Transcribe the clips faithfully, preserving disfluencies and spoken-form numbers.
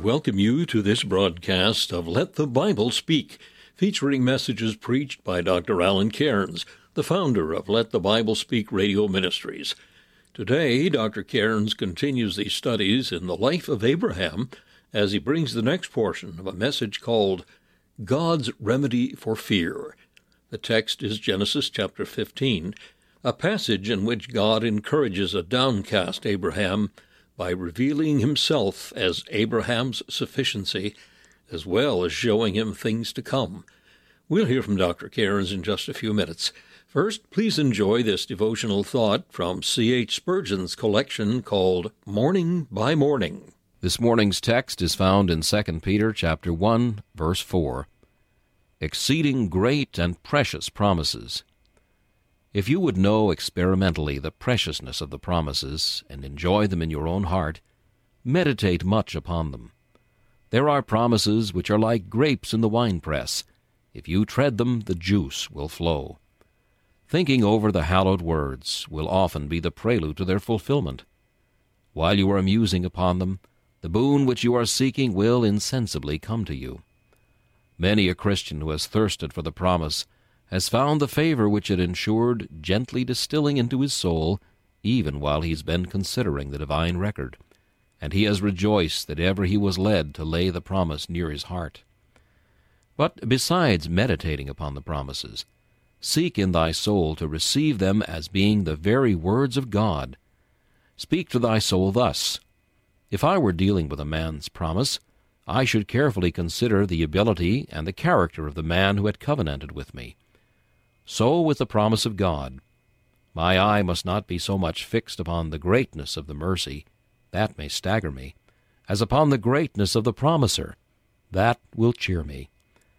welcome you to this broadcast of Let the Bible Speak, featuring messages preached by Doctor Alan Cairns, the founder of Let the Bible Speak Radio Ministries. Today, Doctor Cairns continues these studies in the life of Abraham as he brings the next portion of a message called God's Remedy for Fear. The text is Genesis chapter fifteen, a passage in which God encourages a downcast Abraham by revealing himself as Abraham's sufficiency, as well as showing him things to come. We'll hear from Doctor Cairns in just a few minutes. First, please enjoy this devotional thought from C H Spurgeon's collection called Morning by Morning. This morning's text is found in Second Peter chapter one, verse four. Exceeding great and precious promises. If you would know experimentally the preciousness of the promises and enjoy them in your own heart, meditate much upon them. There are promises which are like grapes in the winepress. If you tread them, the juice will flow. Thinking over the hallowed words will often be the prelude to their fulfillment. While you are musing upon them, the boon which you are seeking will insensibly come to you. Many a Christian who has thirsted for the promise has found the favor which it ensured gently distilling into his soul, even while he's been considering the divine record, and he has rejoiced that ever he was led to lay the promise near his heart. But besides meditating upon the promises, seek in thy soul to receive them as being the very words of God. Speak to thy soul thus: If I were dealing with a man's promise, I should carefully consider the ability and the character of the man who had covenanted with me. So with the promise of God. My eye must not be so much fixed upon the greatness of the mercy, that may stagger me, as upon the greatness of the promiser, that will cheer me.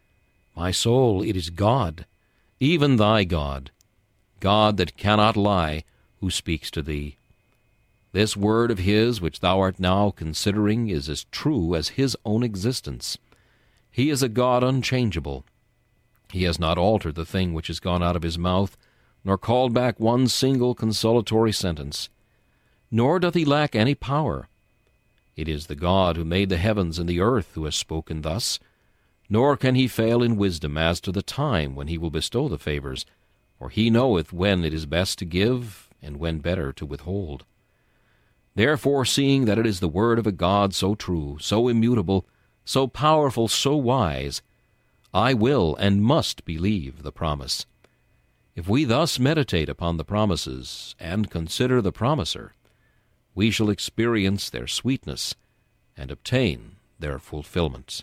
My soul, it is God, even thy God, God that cannot lie, who speaks to thee. This word of his which thou art now considering is as true as his own existence. He is a God unchangeable. He has not altered the thing which has gone out of his mouth, nor called back one single consolatory sentence. Nor doth he lack any power. It is the God who made the heavens and the earth who has spoken thus, nor can he fail in wisdom as to the time when he will bestow the favors, for he knoweth when it is best to give, and when better to withhold. Therefore, seeing that it is the word of a God so true, so immutable, so powerful, so wise, I will and must believe the promise. If we thus meditate upon the promises and consider the promiser, we shall experience their sweetness and obtain their fulfillment.